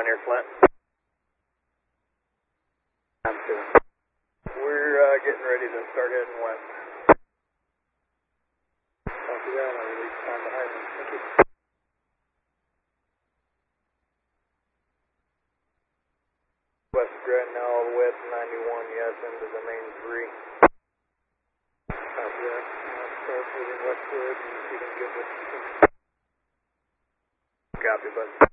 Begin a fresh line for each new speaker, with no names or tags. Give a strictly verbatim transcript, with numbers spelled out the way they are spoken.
on here, Clint. I'm two. We're uh, getting ready to start heading west. Copy that, I'll release time behind me. Thank you. West Dredden now all the way up to ninety-one, yes, into the main three. Copy that. I'll start moving westward and see if we can get this. Copy, bud.